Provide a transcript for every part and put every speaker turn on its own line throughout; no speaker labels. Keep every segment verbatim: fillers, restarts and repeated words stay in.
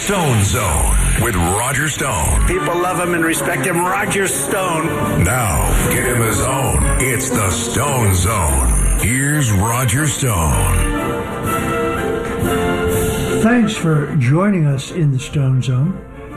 Stone Zone with Roger Stone.
People love him and respect him. Roger Stone.
Now, get in the zone. It's the Stone Zone. Here's Roger Stone.
Thanks for joining us in the Stone Zone.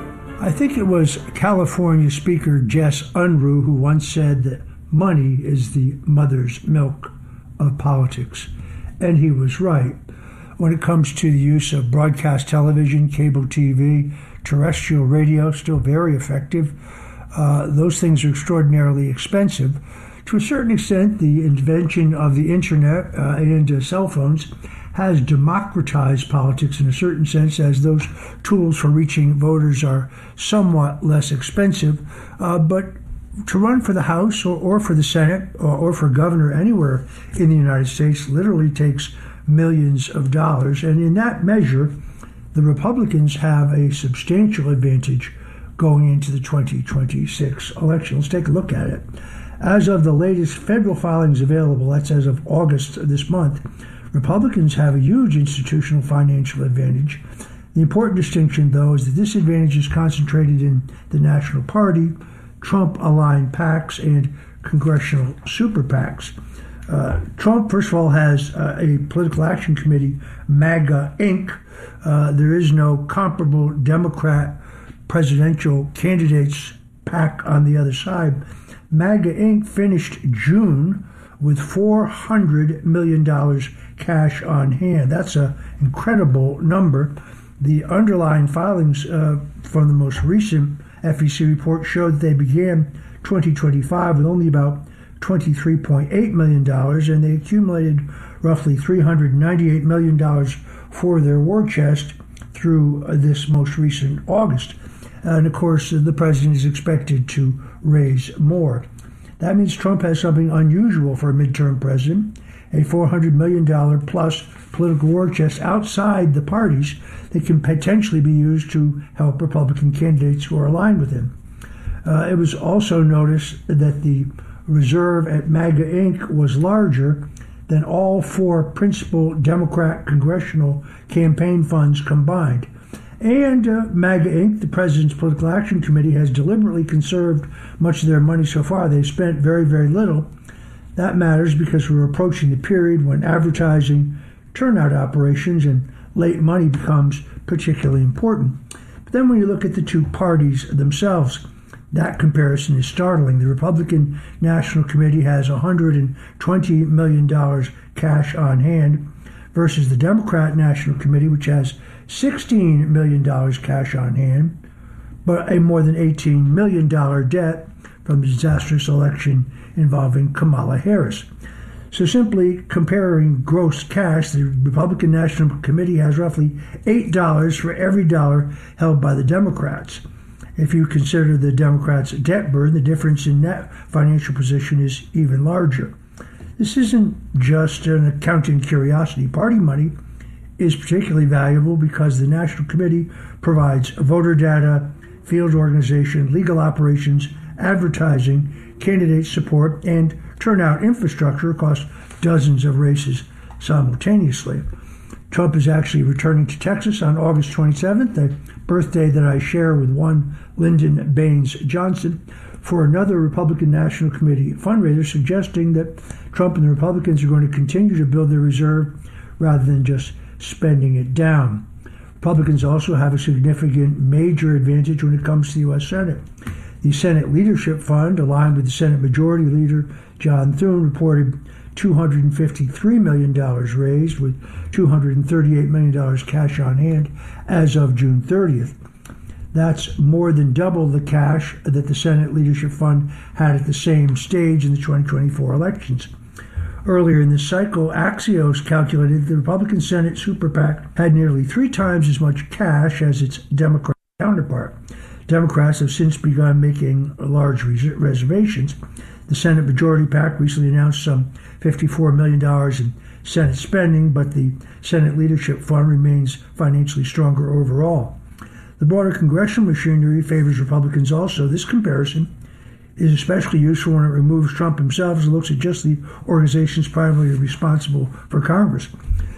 I think it was California Speaker Jess Unruh who once said that money is the mother's milk of politics. And he was right. When it comes to the use of broadcast television, cable T V, terrestrial radio, still very effective. Uh, those things are extraordinarily expensive. To a certain extent, the invention of the internet uh, and uh, cell phones has democratized politics in a certain sense, as those tools for reaching voters are somewhat less expensive. Uh, but to run for the House or, or for the Senate or, or for governor anywhere in the United States literally takes millions of dollars. And in that measure, the Republicans have a substantial advantage going into the twenty twenty-six election. Let's take a look at it. As of the latest federal filings available, that's as of August of this month, Republicans have a huge institutional financial advantage. The important distinction, though, is that this advantage is concentrated in the National Party, Trump-aligned PACs, and congressional super PACs. Uh, Trump, first of all, has uh, a political action committee, MAGA Incorporated. Uh, there is no comparable Democrat presidential candidates PAC on the other side. MAGA Incorporated finished June with four hundred million dollars cash on hand. That's an incredible number. The underlying filings uh, from the most recent F E C report showed that they began twenty twenty-five with only about twenty-three point eight million dollars, and they accumulated roughly three hundred ninety-eight million dollars for their war chest through uh, this most recent August. And of course, uh, the president is expected to raise more. That means Trump has something unusual for a midterm president, a four hundred million dollars plus political war chest outside the parties that can potentially be used to help Republican candidates who are aligned with him. Uh, it was also noticed that the reserve at MAGA Incorporated was larger than all four principal Democrat congressional campaign funds combined. And uh, MAGA Incorporated, the President's Political Action Committee, has deliberately conserved much of their money so far. They've spent very, very little. That matters because we're approaching the period when advertising, turnout operations, and late money becomes particularly important. But then when you look at the two parties themselves, that comparison is startling. The Republican National Committee has one hundred twenty million dollars cash on hand versus the Democrat National Committee, which has sixteen million dollars cash on hand, but a more than eighteen million dollars debt from the disastrous election involving Kamala Harris. So simply comparing gross cash, the Republican National Committee has roughly eight dollars for every dollar held by the Democrats. If you consider the Democrats' debt burden, the difference in net financial position is even larger. This isn't just an accounting curiosity. Party money is particularly valuable because the National Committee provides voter data, field organization, legal operations, advertising, candidate support, and turnout infrastructure across dozens of races simultaneously. Trump is actually returning to Texas on August twenty-seventh, a birthday that I share with one Lyndon Baines Johnson, for another Republican National Committee fundraiser, suggesting that Trump and the Republicans are going to continue to build their reserve rather than just spending it down. Republicans also have a significant major advantage when it comes to the U S Senate. The Senate Leadership Fund, aligned with the Senate Majority Leader John Thune, reported two hundred fifty-three million dollars raised, with two hundred thirty-eight million dollars cash on hand as of June thirtieth. That's more than double the cash that the Senate Leadership Fund had at the same stage in the twenty twenty-four elections. Earlier in this cycle, Axios calculated that the Republican Senate Super PAC had nearly three times as much cash as its Democrat counterpart. Democrats have since begun making large res- reservations. The Senate Majority PAC recently announced some fifty-four million dollars in Senate spending, but the Senate Leadership Fund remains financially stronger overall. The broader congressional machinery favors Republicans also. This comparison is especially useful when it removes Trump himself and looks at just the organizations primarily responsible for Congress.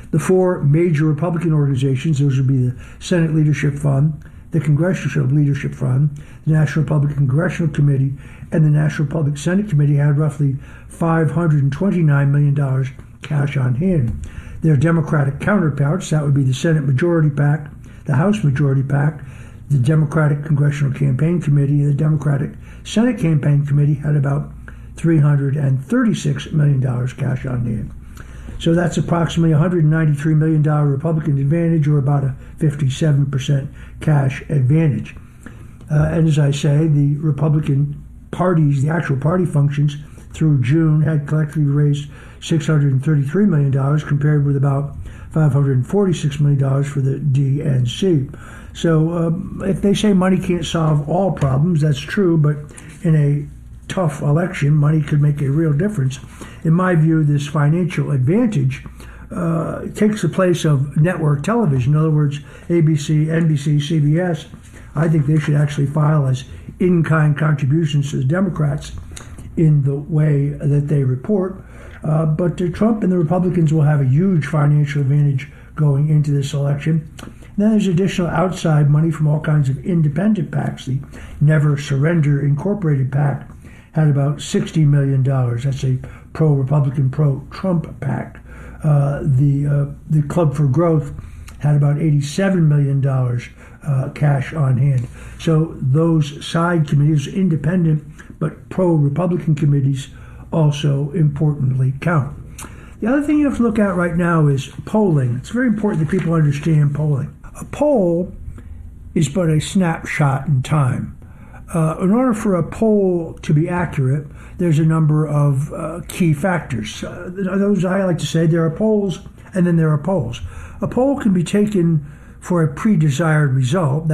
The four major Republican organizations, those would be the Senate Leadership Fund, the Congressional Leadership Fund, the National Republican Congressional Committee, and the National Republican Senate Committee, had roughly five hundred twenty-nine million dollars cash on hand. Their Democratic counterparts, that would be the Senate Majority PAC, the House Majority PAC, the Democratic Congressional Campaign Committee, and the Democratic Senate Campaign Committee, had about three hundred thirty-six million dollars cash on hand. So that's approximately one hundred ninety-three million dollars Republican advantage, or about a fifty-seven percent cash advantage. Uh, and as I say, the Republican parties, the actual party functions, through June had collectively raised six hundred thirty-three million dollars, compared with about five hundred forty-six million dollars for the D N C. So um, if they say money can't solve all problems, that's true, but in a tough election, money could make a real difference. In my view, this financial advantage uh, takes the place of network television. In other words, A B C, N B C, C B S, I think they should actually file as in-kind contributions to the Democrats in the way that they report. Uh, but uh, Trump and the Republicans will have a huge financial advantage going into this election. And then there's additional outside money from all kinds of independent PACs. The Never Surrender Incorporated PAC had about sixty million dollars. That's a pro-Republican, pro-Trump PAC. Uh, the uh, the Club for Growth had about eighty-seven million dollars uh, cash on hand. So those side committees, independent but pro-Republican committees, also importantly count. The other thing you have to look at right now is polling. It's very important that people understand polling. A poll is but a snapshot in time. Uh, in order for a poll to be accurate, there's a number of uh, key factors. Uh, those I like to say, there are polls and then there are polls. A poll can be taken for a pre-desired result.